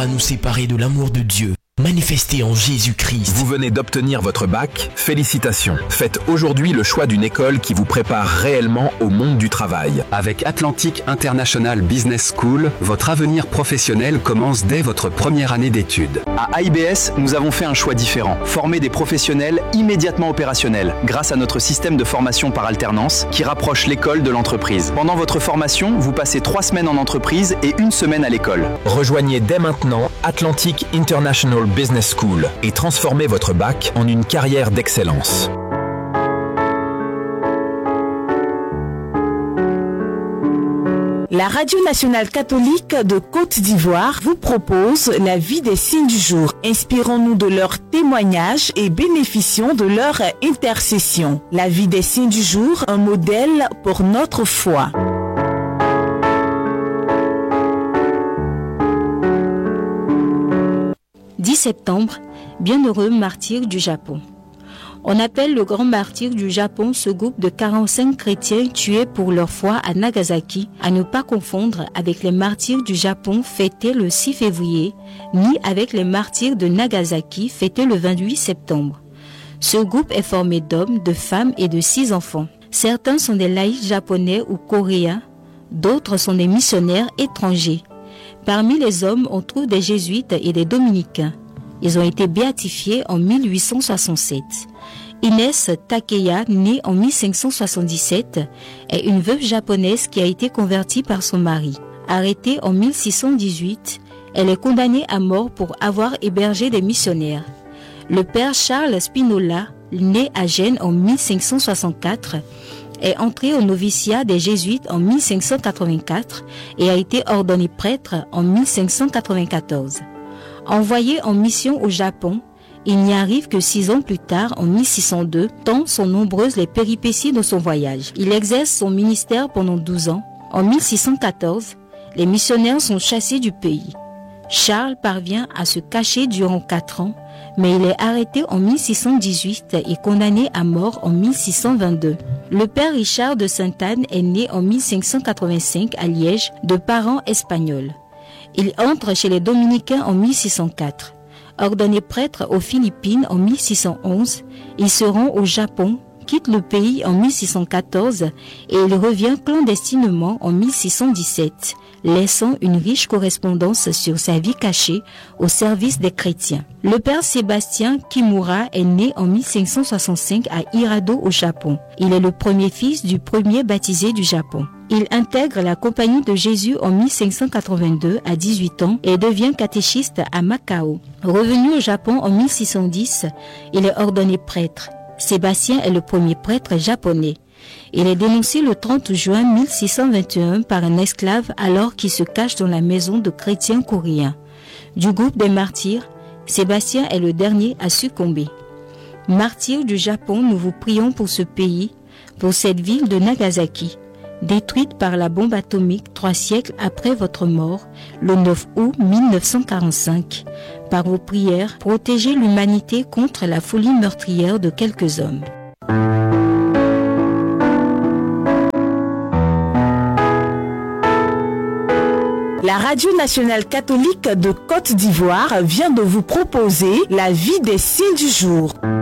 pourra nous séparer de l'amour de Dieu manifesté en Jésus-Christ. Vous venez d'obtenir votre bac, félicitations. Faites aujourd'hui le choix d'une école qui vous prépare réellement au monde du travail. Avec Atlantic International Business School, votre avenir professionnel commence dès votre première année d'études. À IBS, nous avons fait un choix différent. Former des professionnels immédiatement opérationnels grâce à notre système de formation par alternance qui rapproche l'école de l'entreprise. Pendant votre formation, vous passez 3 semaines en entreprise et 1 semaine à l'école. Rejoignez dès maintenant Atlantic International Business School et transformez votre bac en une carrière d'excellence. La Radio nationale catholique de Côte d'Ivoire vous propose la vie des saints du jour. Inspirons-nous de leurs témoignages et bénéficions de leur intercession. La vie des saints du jour, un modèle pour notre foi. « 10 septembre, bienheureux martyr du Japon. On appelle le grand martyr du Japon ce groupe de 45 chrétiens tués pour leur foi à Nagasaki, à ne pas confondre avec les martyrs du Japon fêtés le 6 février, ni avec les martyrs de Nagasaki fêtés le 28 septembre. Ce groupe est formé d'hommes, de femmes et de 6 enfants. Certains sont des laïcs japonais ou coréens, d'autres sont des missionnaires étrangers. Parmi les hommes, on trouve des jésuites et des dominicains. Ils ont été béatifiés en 1867. Inès Takeya, née en 1577, est une veuve japonaise qui a été convertie par son mari. Arrêtée en 1618, elle est condamnée à mort pour avoir hébergé des missionnaires. Le père Charles Spinola, né à Gênes en 1564, est entré au noviciat des Jésuites en 1584 et a été ordonné prêtre en 1594. Envoyé en mission au Japon, il n'y arrive que 6 ans plus tard, en 1602, tant sont nombreuses les péripéties de son voyage. Il exerce son ministère pendant 12 ans. En 1614, les missionnaires sont chassés du pays. Charles parvient à se cacher durant 4 ans, mais il est arrêté en 1618 et condamné à mort en 1622. Le père Richard de Sainte-Anne est né en 1585 à Liège de parents espagnols. Il entre chez les dominicains en 1604. Ordonné prêtre aux Philippines en 1611, il se rend au Japon, quitte le pays en 1614 et il revient clandestinement en 1617, laissant une riche correspondance sur sa vie cachée au service des chrétiens. Le père Sébastien Kimura est né en 1565 à Hirado au Japon. Il est le premier fils du premier baptisé du Japon. Il intègre la Compagnie de Jésus en 1582 à 18 ans et devient catéchiste à Macao. Revenu au Japon en 1610, il est ordonné prêtre. Sébastien est le premier prêtre japonais. Il est dénoncé le 30 juin 1621 par un esclave alors qu'il se cache dans la maison de chrétiens coréens. Du groupe des martyrs, Sébastien est le dernier à succomber. Martyrs du Japon, nous vous prions pour ce pays, pour cette ville de Nagasaki, détruite par la bombe atomique 3 siècles après votre mort, le 9 août 1945. Par vos prières, protégez l'humanité contre la folie meurtrière de quelques hommes. La Radio nationale catholique de Côte d'Ivoire vient de vous proposer la vie des saints du jour.